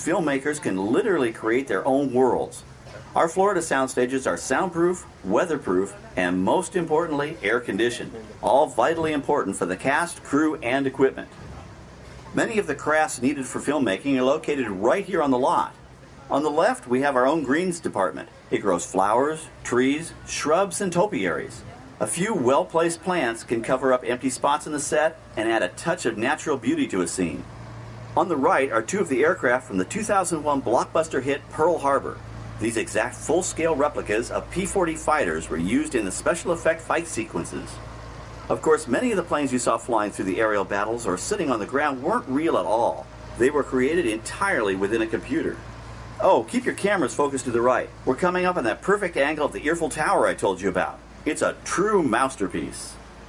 filmmakers can literally create their own worlds. Our Florida sound stages are soundproof, weatherproof, and most importantly, air-conditioned, all vitally important for the cast, crew, and equipment. Many of the crafts needed for filmmaking are located right here on the lot. On the left, we have our own greens department. It grows flowers, trees, shrubs, and topiaries. A few well-placed plants can cover up empty spots in the set and add a touch of natural beauty to a scene. On the right are two of the aircraft from the 2001 blockbuster hit Pearl Harbor. These exact full-scale replicas of P-40 fighters were used in the special effect fight sequences. Of course, many of the planes you saw flying through the aerial battles or sitting on the ground weren't real at all. They were created entirely within a computer. Oh, keep your cameras focused to the right. We're coming up on that perfect angle of the Eiffel Tower I told you about. It's a true masterpiece.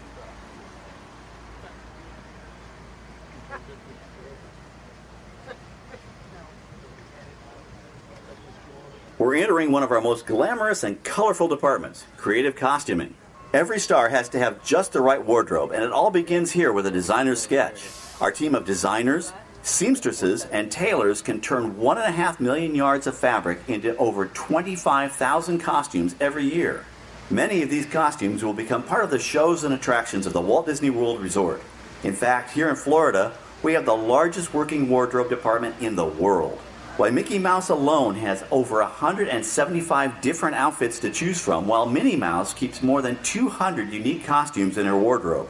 We're entering one of our most glamorous and colorful departments, creative costuming. Every star has to have just the right wardrobe, and it all begins here with a designer's sketch. Our team of designers, seamstresses, and tailors can turn 1.5 million yards of fabric into over 25,000 costumes every year. Many of these costumes will become part of the shows and attractions of the Walt Disney World Resort. In fact, here in Florida, we have the largest working wardrobe department in the world. Why, Mickey Mouse alone has over 175 different outfits to choose from, while Minnie Mouse keeps more than 200 unique costumes in her wardrobe.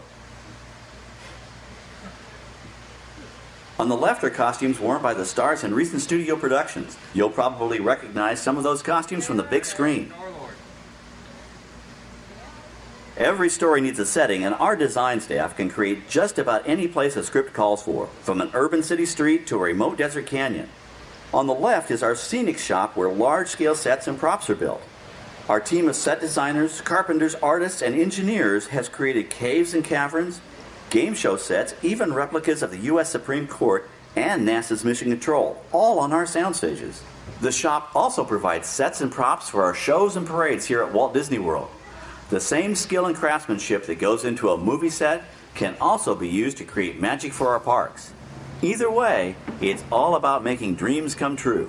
On the left are costumes worn by the stars in recent studio productions. You'll probably recognize some of those costumes from the big screen. Every story needs a setting, and our design staff can create just about any place a script calls for, from an urban city street to a remote desert canyon. On the left is our scenic shop where large-scale sets and props are built. Our team of set designers, carpenters, artists, and engineers has created caves and caverns, game show sets, even replicas of the U.S. Supreme Court and NASA's Mission Control, all on our sound stages. The shop also provides sets and props for our shows and parades here at Walt Disney World. The same skill and craftsmanship that goes into a movie set can also be used to create magic for our parks. Either way, it's all about making dreams come true.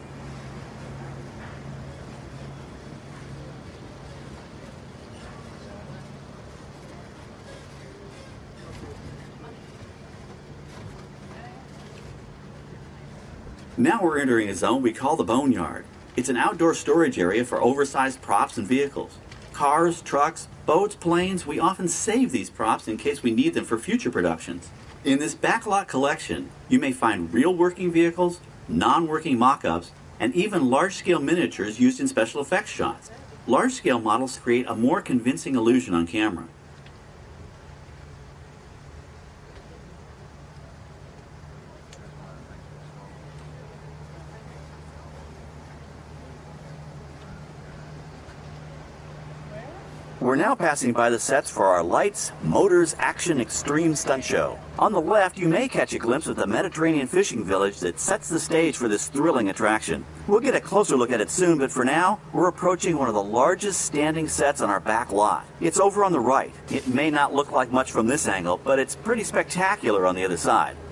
Now we're entering a zone we call the Boneyard. It's an outdoor storage area for oversized props and vehicles. Cars, trucks, boats, planes, we often save these props in case we need them for future productions. In this backlot collection, you may find real working vehicles, non-working mock-ups, and even large-scale miniatures used in special effects shots. Large-scale models create a more convincing illusion on camera. We're now passing by the sets for our Lights, Motors, Action Extreme Stunt Show. On the left, you may catch a glimpse of the Mediterranean fishing village that sets the stage for this thrilling attraction. We'll get a closer look at it soon, but for now, we're approaching one of the largest standing sets on our back lot. It's over on the right. It may not look like much from this angle, but it's pretty spectacular on the other side.